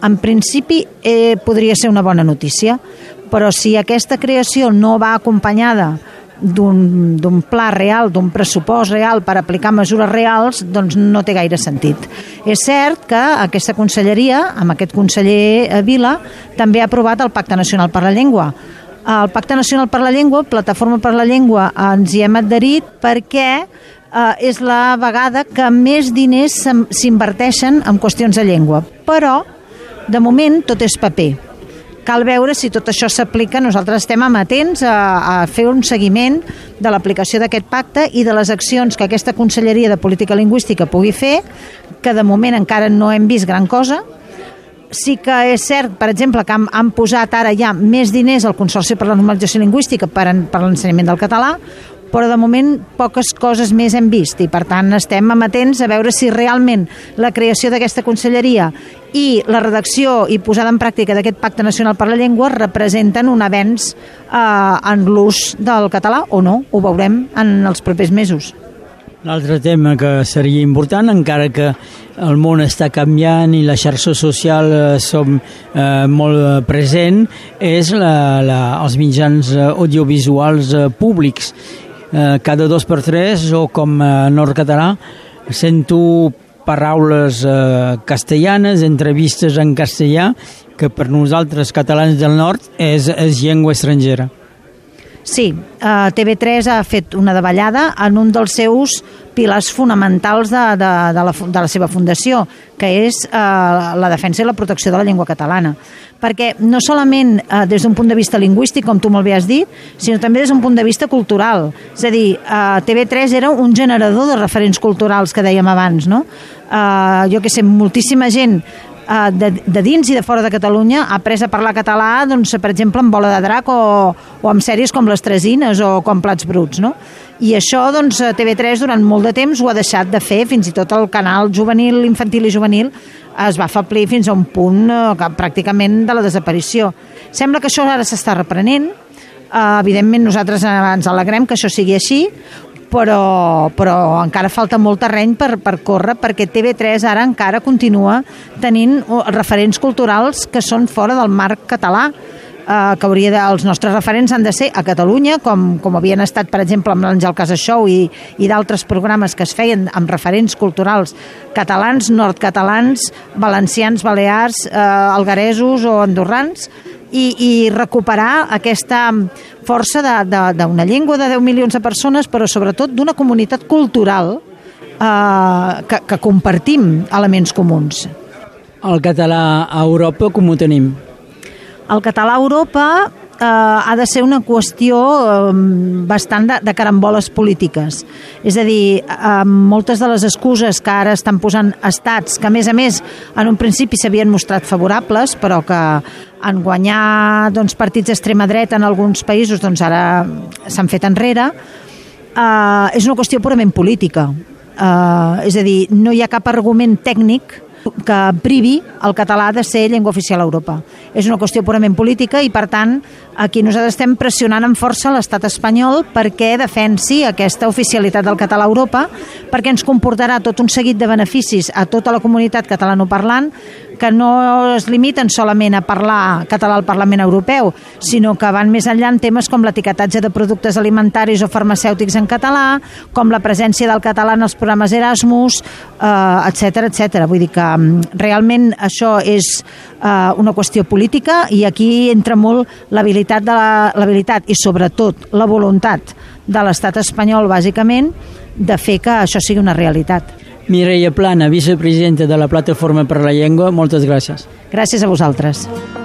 en principi podria ser una bona notícia, però si aquesta creació no va acompanyada d'un pla real, d'un pressupost real per aplicar mesures reals, doncs no té gaire sentit. És cert que aquesta conselleria, amb aquest conseller Vila, també ha aprovat el Pacte Nacional per la Llengua. El Pacte Nacional per la Llengua, Plataforma per la Llengua, ens hi hem adherit perquè és la vegada que més diners s'inverteixen en qüestions de llengua. Però, de moment, tot és paper. Cal veure si tot això s'aplica. Nosaltres estem amatents a fer un seguiment de l'aplicació d'aquest pacte i de les accions que aquesta Conselleria de Política Lingüística pugui fer, que de moment encara no hem vist gran cosa. Sí que és cert, per exemple, que han posat ara ja més diners al Consorci per la Normalització Lingüística per l'ensenyament del català, però de moment poques coses més hem vist i per tant estem amatents a veure si realment la creació d'aquesta conselleria i la redacció i posada en pràctica d'aquest Pacte Nacional per la Llengua representen un avenç en l'ús del català o no, ho veurem en els propers mesos. L'altre tema que seria important, encara que el món està canviant i la xarxa social som molt present, és els mitjans audiovisuals públics. Cada 2 per 3 o com a nord-català sento paraules castellanes, entrevistes en castellà, que per nosaltres catalans del nord és llengua estrangera. Sí, TV3 ha fet una davallada en un dels seus pilars fonamentals de la seva fundació, que és la defensa i la protecció de la llengua catalana. Perquè no solament des d'un punt de vista lingüístic, com tu molt bé has dit, sinó també des d'un punt de vista cultural. És a dir, TV3 era un generador de referents culturals que dèiem abans, no? Jo que sé, moltíssima gent de dins i de fora de Catalunya ha après a parlar català, doncs, per exemple, amb Bola de Drac o amb sèries com Les Tresines o com Plats Bruts, no? I això, doncs, TV3 durant molt de temps ho ha deixat de fer, fins i tot el canal juvenil, infantil i juvenil es va afeblir fins a un punt pràcticament de la desaparició. Sembla que això ara s'està reprenent, evidentment nosaltres ens alegrem que això sigui així, però encara falta molt terreny per córrer, perquè TV3 ara encara continua tenint referents culturals que són fora del marc català, que els nostres referents han de ser a Catalunya, com havien estat, per exemple, amb l'Àngel Casas Show i d'altres programes que es feien amb referents culturals catalans, nord-catalans, valencians, balears, algueresos o andorrans, i recuperar aquesta força d'una llengua de 10 milions de persones, però sobretot d'una comunitat cultural que compartim elements comuns. El català a Europa com ho tenim? El català a Europa ha de ser una qüestió bastant de caramboles polítiques. És a dir, moltes de les excuses que ara estan posant estats, que a més en un principi s'havien mostrat favorables, però que en guanyar partits d'extrema dreta en alguns països doncs ara s'han fet enrere, és una qüestió purament política. És a dir, no hi ha cap argument tècnic que privi el català de ser llengua oficial a Europa. És una qüestió purament política i, per tant, aquí nosaltres estem pressionant amb força l'estat espanyol perquè defensi aquesta oficialitat del català a Europa, perquè ens comportarà tot un seguit de beneficis a tota la comunitat catalanoparlant, que no es limiten solament a parlar català al Parlament Europeu, sinó que van més enllà en temes com l'etiquetatge de productes alimentaris o farmacèutics en català, com la presència del català en els programes Erasmus, etc. Vull dir que realment això és una qüestió política i aquí entra molt l'habilitat i sobretot la voluntat de l'estat espanyol, bàsicament, de fer que això sigui una realitat. Mireia Plana, vicepresidenta de la Plataforma per la Llengua, moltes gràcies. Gràcies a vosaltres.